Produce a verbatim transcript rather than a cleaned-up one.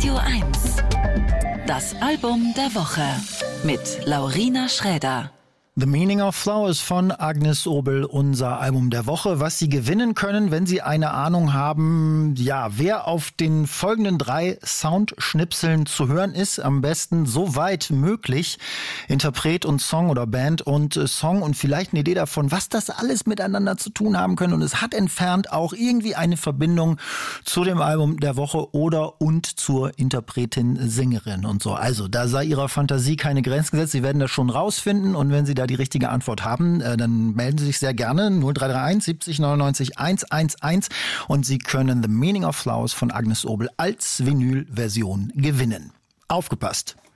Radio eins. Das Album der Woche mit Laurina Schräder. The Meaning of Flowers von Agnes Obel, unser Album der Woche. Was Sie gewinnen können, wenn Sie eine Ahnung haben, ja, wer auf den folgenden drei Soundschnipseln zu hören ist. Am besten so weit möglich. Interpret und Song oder Band und äh, Song und vielleicht eine Idee davon, was das alles miteinander zu tun haben können. Und es hat entfernt auch irgendwie eine Verbindung zu dem Album der Woche oder und zur Interpretin, Sängerin und so. Also, da sei Ihrer Fantasie keine Grenzen gesetzt. Sie werden das schon rausfinden und wenn Sie da die richtige Antwort haben, äh, dann melden Sie sich sehr gerne null drei drei eins siebzig neunundneunzig hunderteins und Sie können The Meaning of Flowers von Agnes Obel als Vinyl-Version gewinnen. Aufgepasst!